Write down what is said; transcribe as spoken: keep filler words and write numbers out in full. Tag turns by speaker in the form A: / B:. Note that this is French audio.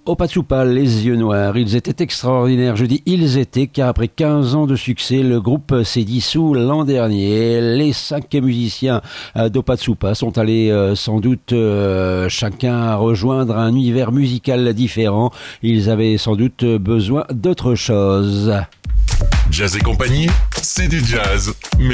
A: Opatsupa, les yeux noirs, ils étaient extraordinaires. Je dis ils étaient car après quinze ans de succès, le groupe s'est dissous l'an dernier. Les cinq musiciens d'Opatsupa sont allés euh, sans doute euh, chacun rejoindre un univers musical différent. Ils avaient sans doute besoin d'autre chose.
B: Jazz et compagnie, c'est du jazz.